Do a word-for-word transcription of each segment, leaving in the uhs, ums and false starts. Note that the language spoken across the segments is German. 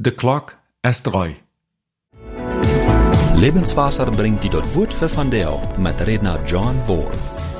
De klok is drei. Lebenswasser bringt die dort Wort für Vandeel mit Redner John Wohl.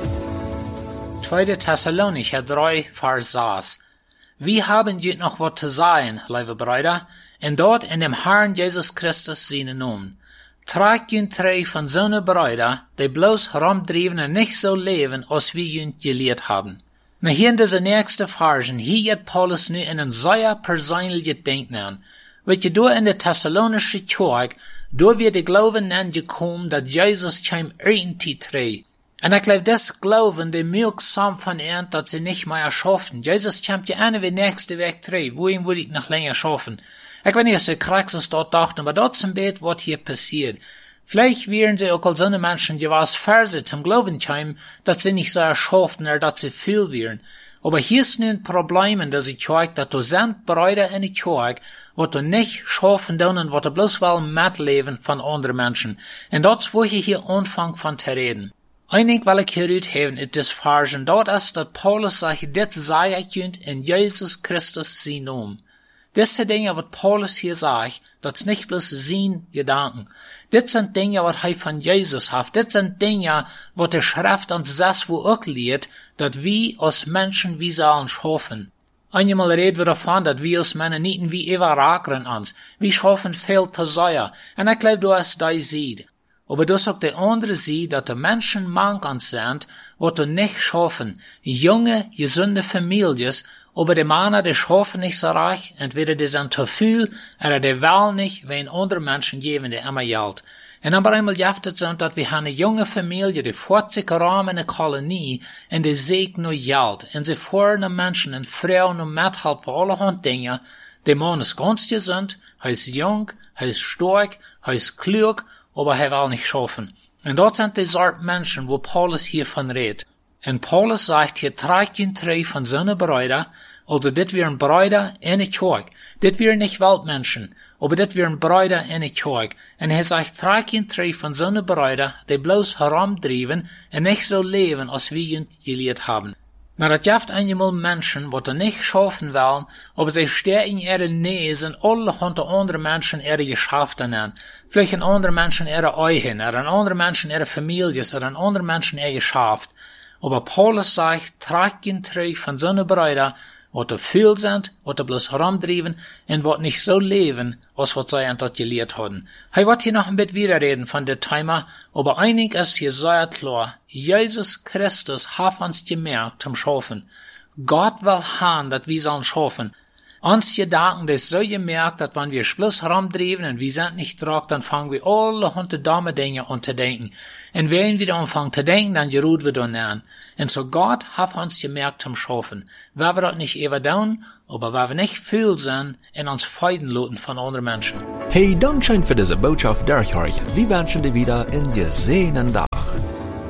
Tweede Thessalonicher drei, Vers sechs. Wir haben jut noch wat zu sagen, liebe Brüder, und dort in dem Herrn Jesus Christus seinen Namen. Tragt jun trei von so'ne Brüder, die bloß herumdriven und nicht so leben, als wir jun gelehrt haben. Na hier in diese nächste Versen, hier hat Paulus nu in ein sehr persönliches Denken an. Weet je, door in de Thessalonische Kerk, door wir de Glauben angekommen, dat Jesus kein irgendwie trei. Und ich glaube, das Glauben, der milksam von ihnen, dass sie nicht mehr erschaffen. Jesus kommt ja eine wie nächste Weg trei, wohin würde ich noch länger schaffen? Ich weiß nicht, dass sie Kraxis dort dachten, aber dort zum Bett, was hier passiert. Vielleicht wären sie auch als so eine Menschen, die was Verse zum Glauben kommen, dass sie nicht so erschaffen, oder dass sie viel wären. Aber hier ist nun ein Problem in dieser Kirche, dass du sind Brüder in der Kirche, was du nicht schaffen können, was du bloß wollen mitleben von anderen Menschen. Und das ist, wo ich hier anfange von zu reden. Einig will ich hier haben, ist das Versen, dort ist, dass Paulus sagt, das sei ich könnt in Jesus Christus sein Namen. Das sind Dinge, was Paulus hier sagt, das ist nicht bloß sein Gedanken. Das sind Dinge, was er von Jesus hat. Das sind Dinge, was die Schrift uns sagt, wo auch lehrt, dass wir als Menschen wie sollen schaffen. Einmal reden wir davon, dass wir als Männer nicht wie überragern uns. Wir schaffen viel zu sehr. Und ich glaube, du hast die Seite. Aber das ist auch die andere Seite, dass die Menschen manchen sind, was du nicht schaffen. Junge, gesunde Familien, aber die Männer, die schaffen nicht so reich, entweder die sind zu viel, oder die wollen nicht, wenn andere Menschen geben, die immer Geld. Und aber einmal jaftet sind, dass wir eine junge Familie, die vierzig Raum in der Kolonie, und die sägt nur Geld. Und sie fahren Menschen und Frauen und Mädchen für alle Hand Dinge. Der Mann ist ganz gesund, er ist jung, er ist stark, er ist klug, aber er will nicht schaffen. Und dort sind die Art Menschen, wo Paulus hiervon redet. Und Paulus sagt, hier tragt ihn drei von seinen Brüder, also dit wären Brüder in der Kirche. Dit wären nicht Weltmenschen, aber dit wären Brüder in der Kirche. Und er sagt, tragt ihn drei von seinen Brüder, die bloß herumdriven und nicht so leben, als wir ihn gelehrt haben. Na, das gibt einmal Menschen, die nicht schaffen wollen, aber sie stehen in ihre Nähe und alle hunter andere Menschen ihre Geschäfte an. Vielleicht ein anderer Menschen ihre Eigen, oder ein anderer Menschen ihre Familie, oder ein anderer Menschen ihr Geschäft. Aber Paulus sagt, tragt ihn drei von seinen Brüdern, wat er viel sind, wat er bloß herumdriven, und wat nicht so leben, als wat sie an dort gelehrt haben. Hij wird hier noch ein bisschen wiederreden von der Thema, aber einig ist hier sehr klar, Jesus Christus hat uns gemerkt zum Schaffen. Gott will haben, dass wir sollen schaffen. Uns Gedanken, das so gemerkt, dass wenn wir bloß herumdriven und wir sind nicht trag, dann fangen wir alle hundert dumme Dinge an zu denken. Und wenn wir anfangen zu denken, dann geruht wir dann an. Und so Gott hat uns gemerkt zum Schaffen. Weil wir das nicht immer tun, aber weil wir nicht viel sind, in uns feiden lassen von anderen Menschen. Hey, danke schön für diese Botschaft, Derek Horch. Wir wünschen dir wieder in gesehenen Tag.